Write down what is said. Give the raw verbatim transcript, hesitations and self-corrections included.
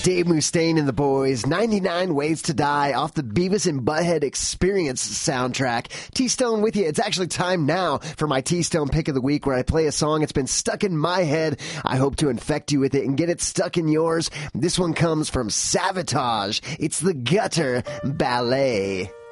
Dave Mustaine and the boys, ninety-nine Ways to Die off the Beavis and Butthead Experience soundtrack. T-Stone with you. It's actually time now for my T-Stone pick of the week where I play a song that's been stuck in my head. I hope to infect you with it and get it stuck in yours. This one comes from Savatage. It's the Gutter Ballet.